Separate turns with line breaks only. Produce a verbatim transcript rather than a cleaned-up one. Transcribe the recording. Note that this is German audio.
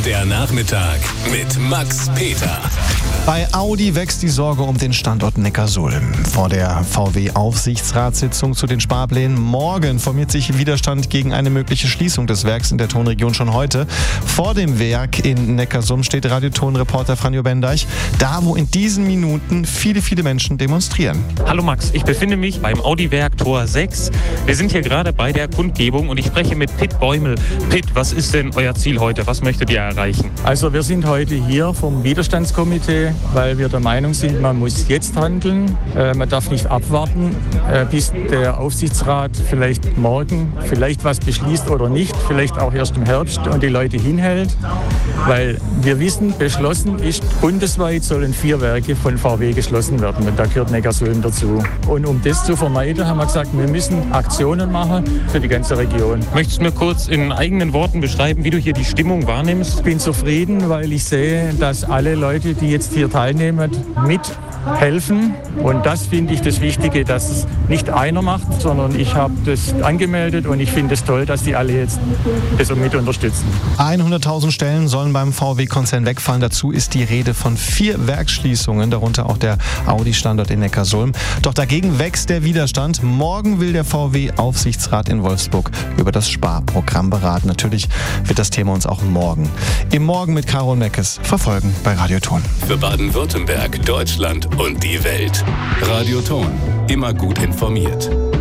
Der Nachmittag mit Max Peter.
Bei Audi wächst die Sorge um den Standort Neckarsulm. Vor der V W-Aufsichtsratssitzung zu den Sparplänen morgen formiert sich Widerstand gegen eine mögliche Schließung des Werks in der Tonregion schon heute. Vor dem Werk in Neckarsulm steht Radioton-Reporter Franjo Bendeich, da wo in diesen Minuten viele, viele Menschen demonstrieren.
Hallo Max, ich befinde mich beim Audi-Werk Tor sechs. Wir sind hier gerade bei der Kundgebung und ich spreche mit Pitt Bäumel. Pitt, was ist denn euer Ziel heute? Was möchtet ihr erreichen?
Also wir sind heute hier vom Widerstandskomitee, weil wir der Meinung sind, man muss jetzt handeln. Äh, man darf nicht abwarten, äh, bis der Aufsichtsrat vielleicht morgen vielleicht was beschließt oder nicht, vielleicht auch erst im Herbst und die Leute hinhält. Weil wir wissen, beschlossen ist, bundesweit sollen vier Werke von V W geschlossen werden. Und da gehört Neckarsulm dazu. Und um das zu vermeiden, haben wir gesagt, wir müssen Aktionen machen für die ganze Region.
Möchtest du mir kurz in eigenen Worten beschreiben, wie du hier die Stimmung wahrnimmst?
Ich bin zufrieden, weil ich sehe, dass alle Leute, die jetzt hier teilnehmen, mithelfen. Und das finde ich das Wichtige, dass es nicht einer macht, sondern ich habe das angemeldet und ich finde es toll, dass die alle jetzt das mit unterstützen.
hunderttausend Stellen sollen beim V W-Konzern wegfallen. Dazu ist die Rede von vier Werksschließungen, darunter auch der Audi-Standort in Neckarsulm. Doch dagegen wächst der Widerstand. Morgen will der V W-Aufsichtsrat in Wolfsburg über das Sparprogramm beraten. Natürlich wird das Thema uns auch morgen im Morgen mit Carol Meckes verfolgen bei Radioton.
Für Baden-Württemberg, Deutschland und die Welt. Radioton. Immer gut informiert.